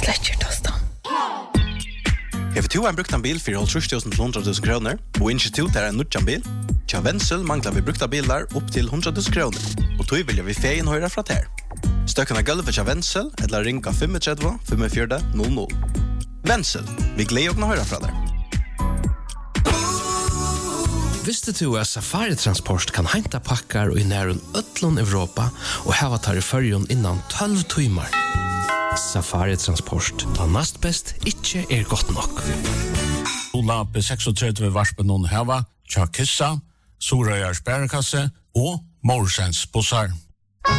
släcker tastan. Har du en bruktan bil för 30 000 till 100 000 kronor och institut är en nutjan bil? Tja Wenzel manglar vi brukta bilar upp till 100 000 kronor och då vill vi fein höra från här. Stökarna gulvet tja Wenzel eller ringa 35 45 00. Wenzel, vi gleder å høre fra deg. Visste du att Safari Transport kan hämta packar i nära öllon Europa och hava tar i färjan innan 12 timmar? Safari Transport, ta näst bäst, inte gott nog. Ola P36 varspen hon hava, tja Kissa, Sorøyars bærekasse og Morsens bussar.